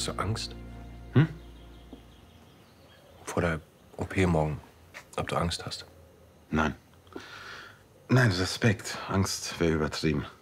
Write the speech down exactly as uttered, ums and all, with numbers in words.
Hast du Angst? Hm? Vor der O P morgen. Ob du Angst hast? Nein. Nein, Respekt. Angst wäre übertrieben.